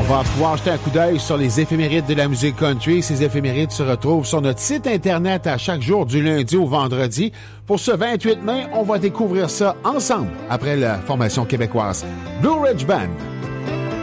va pouvoir jeter un coup d'œil sur les éphémérides de la musique country. Ces éphémérides se retrouvent sur notre site Internet à chaque jour du lundi au vendredi. Pour ce 28 mai, on va découvrir ça ensemble après la formation québécoise Blue Ridge Band.